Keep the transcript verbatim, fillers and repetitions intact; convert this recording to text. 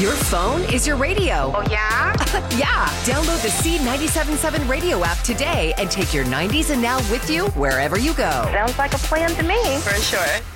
Your phone is your radio. Oh, yeah? Yeah. Download the C ninety-seven point seven radio app today and take your nineties and now with you wherever you go. Sounds like a plan to me. For sure.